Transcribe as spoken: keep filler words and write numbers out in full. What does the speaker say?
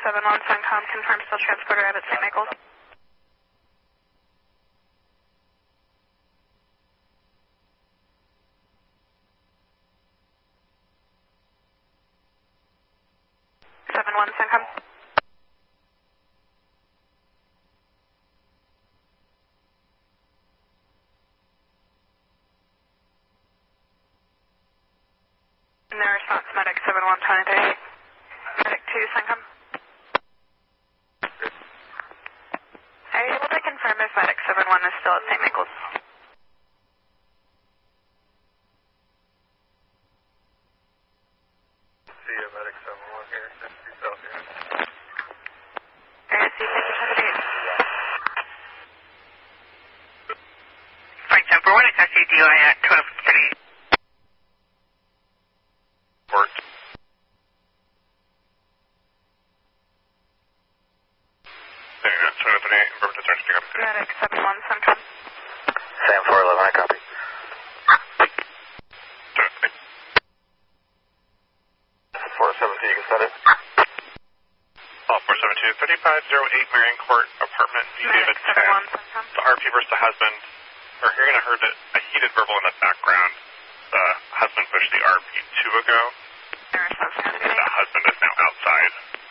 seven one Suncom, confirm still transporter Abbott Saint Michael's. seven one Suncom. And their response, medic seven one twenty-three. Medic two Suncom. Are you able to confirm if medic seven one is still at Saint Michael's? See you, medic seven one here, sixty South here. A S C fifty seventy-eight. Flight Temper one, it's S C D O I at twelve thirty. Worked. There you go, twelve thirty-eight, and Burma Discharge, pick up. Medic seven one Suncom. Sam four eleven, I copy. four seventeen, you can set it. Oh, four seventeen, thirty-five oh eight Marion Court, apartment D Medic David seven one ten. Suncom. The R P versus the husband. We're hearing, I heard a, a heated verbal in the background. The husband pushed the R P two ago. Their response, The husband is now outside.